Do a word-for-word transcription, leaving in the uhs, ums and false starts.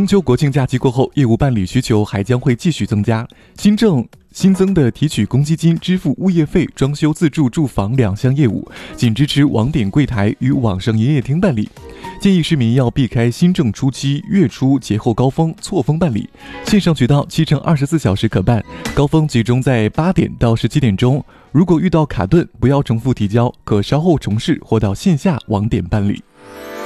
秋国庆假期过后，业务办理需求还将会继续增加。新政新增的提取公积金、支付物业费、装修自住住房两项业务，仅支持网点柜台与网上营业厅办理。建议市民要避开新政初期、月初、节后高峰错峰办理。线上渠道七乘二十四小时可办，高峰集中在八点到十七点钟。如果遇到卡顿，不要重复提交，可稍后重试或到线下网点办理。